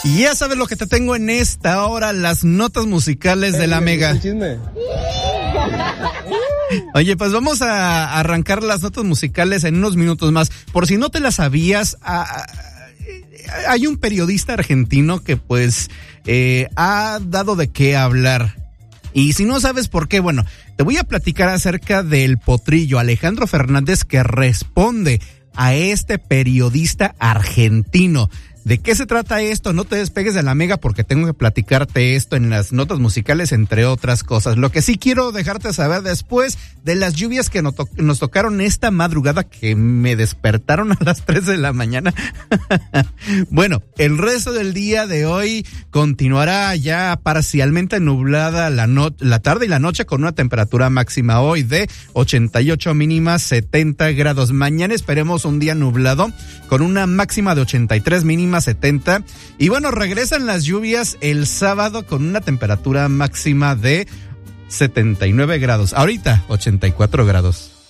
Y ya sabes lo que te tengo en esta hora, las notas musicales de la Mega. Oye, pues vamos a arrancar las notas musicales en unos minutos más. Por si no te las sabías, hay un periodista argentino que pues ha dado de qué hablar. Y si no sabes por qué, bueno, te voy a platicar acerca del potrillo Alejandro Fernández que responde a este periodista argentino. ¿De qué se trata esto? No te despegues de la Mega porque tengo que platicarte esto en las notas musicales, entre otras cosas. Lo que sí quiero dejarte saber después de las lluvias que nos tocaron esta madrugada que me despertaron a las 3 de la mañana. Bueno, el resto del día de hoy continuará ya parcialmente nublada la tarde y la noche con una temperatura máxima hoy de 88 mínimas 70 grados. Mañana esperemos un día nublado con una máxima de 83 mínimas 70. Y bueno, regresan las lluvias el sábado con una temperatura máxima de 79 grados. Ahorita, 84 grados.